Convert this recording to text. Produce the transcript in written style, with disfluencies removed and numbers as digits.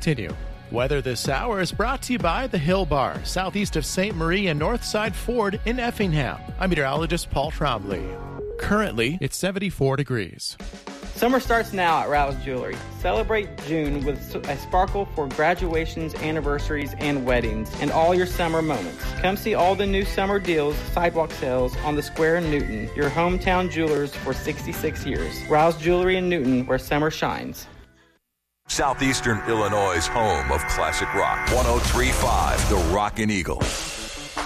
continue. Weather this hour is brought to you by the Hill Bar, southeast of St. Marie and Northside Ford in Effingham. I'm meteorologist Paul Trombley. Currently, it's 74 degrees. Summer starts now at Rouse Jewelry. Celebrate June with a sparkle for graduations, anniversaries, and weddings, and all your summer moments. Come see all the new summer deals, sidewalk sales on the Square in Newton, your hometown jewelers for 66 years. Rouse Jewelry in Newton, where summer shines. Southeastern Illinois' home of classic rock. 103.5 The Rockin' Eagle.